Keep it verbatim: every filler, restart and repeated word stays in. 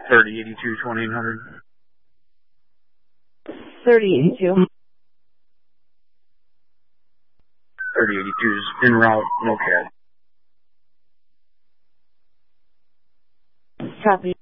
thirty eighty-two, twenty-eight hundred. thirty eighty-two. thirty eighty-two is en route, no C A D. Copy.